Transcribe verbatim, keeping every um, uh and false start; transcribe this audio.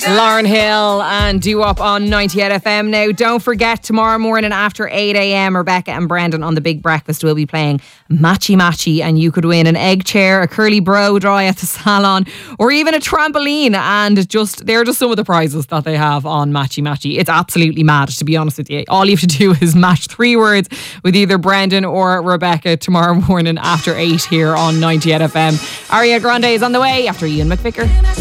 Lauren Hill and Doo Wop on ninety-eight F M. Now, don't forget, tomorrow morning after eight a.m, Rebecca and Brendan on The Big Breakfast will be playing Matchy Matchy, and you could win an egg chair, a curly brow dry at the salon, or even a trampoline. And just they're just some of the prizes that they have on Matchy Matchy. It's absolutely mad, to be honest with you. All you have to do is match three words with either Brendan or Rebecca tomorrow morning after eight here on ninety-eight F M. Ariana Grande is on the way after Ian McVicker.